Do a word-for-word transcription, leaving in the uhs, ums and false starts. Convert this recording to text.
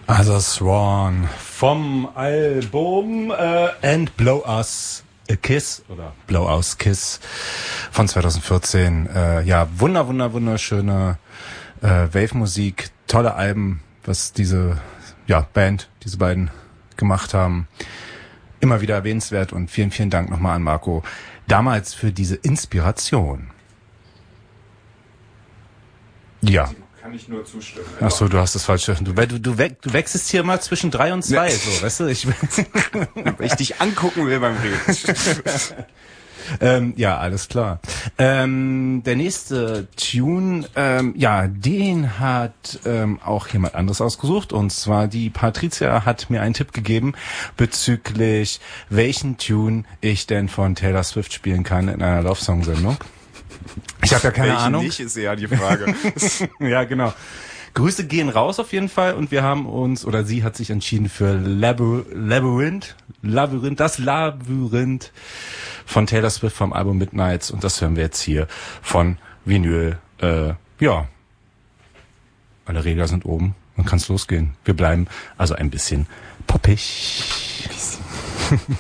Also Swan vom Album äh, And Blow Us a Kiss oder Blow Us Kiss von zwanzig vierzehn. Äh, ja, wunder, wunder, wunderschöne äh, Wave-Musik, tolle Alben, was diese ja, Band, diese beiden gemacht haben. Immer wieder erwähnenswert und vielen, vielen Dank nochmal an Marco damals für diese Inspiration. Ja. Kann ich nur zustimmen. Ach so, du hast das falsche. Du, du, du, we, du wechselst hier mal zwischen drei und zwei, so, weißt du? Ich, Wenn ich dich angucken will beim Reden. ähm, ja, alles klar. Ähm, der nächste Tune, ähm, ja, den hat ähm, auch jemand anderes ausgesucht. Und zwar die Patricia hat mir einen Tipp gegeben bezüglich welchen Tune ich denn von Taylor Swift spielen kann in einer Love-Song-Sendung. Ich habe ja keine Welche Ahnung. nicht, ist ja die Frage. Ja, genau. Grüße gehen raus auf jeden Fall und wir haben uns, oder sie hat sich entschieden für Labyr- Labyrinth, Labyrinth, das Labyrinth von Taylor Swift vom Album Midnights und das hören wir jetzt hier von Vinyl. Äh, ja, alle Regler sind oben, dann kann's losgehen. Wir bleiben also ein bisschen poppig. Ein bisschen.